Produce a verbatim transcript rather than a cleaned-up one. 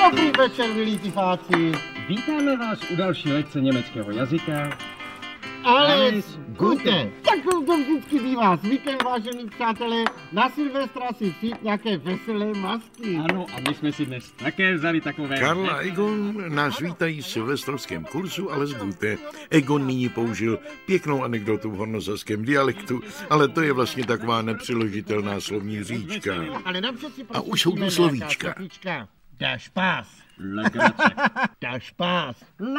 Dobrý večer, milí tyfáci. Vítáme vás u další lekce německého jazyka. Alles Gute. Tak to vždycky bývá zvykem, vážení přátelé, na Silvestra si vzít nějaké veselé masky. Ano, a my jsme si dnes také vzali takové... Karl a Egon nás vítají v silvestrovském kurzu Alles Gute. Egon nyní použil pěknou anekdotu v hornosaském dialektu, ale to je vlastně taková nepřeložitelná slovní říčka. Ale nám přeci A už jsou tu slovíčka. Der Spaß. Legrace. Der Spaß.